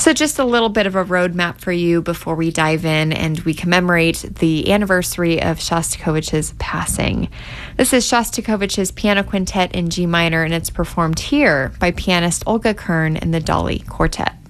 So just a little bit of a roadmap for you before we dive in and we commemorate the anniversary of Shostakovich's passing. This is Shostakovich's Piano Quintet in G minor, and it's performed here by pianist Olga Kern and the Dolly Quartet.